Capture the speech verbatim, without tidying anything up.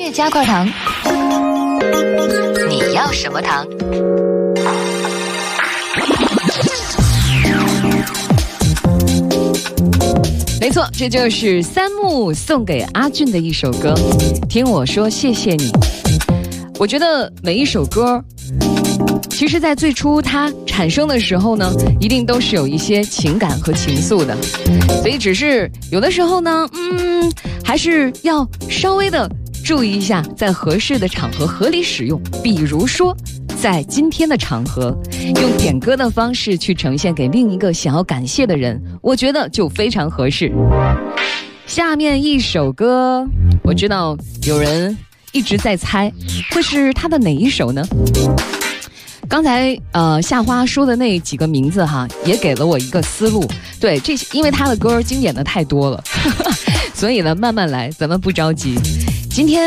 乐加块糖，你要什么糖？没错，这就是三木送给阿俊的一首歌。听我说谢谢你。我觉得每一首歌，其实在最初它产生的时候呢，一定都是有一些情感和情愫的，所以只是有的时候呢，嗯，还是要稍微的注意一下，在合适的场合合理使用。比如说在今天的场合，用点歌的方式去呈现给另一个想要感谢的人，我觉得就非常合适。下面一首歌，我知道有人一直在猜，会是他的哪一首呢？刚才呃夏花说的那几个名字哈，也给了我一个思路。对，这因为他的歌经典的太多了，所以呢慢慢来，咱们不着急。今天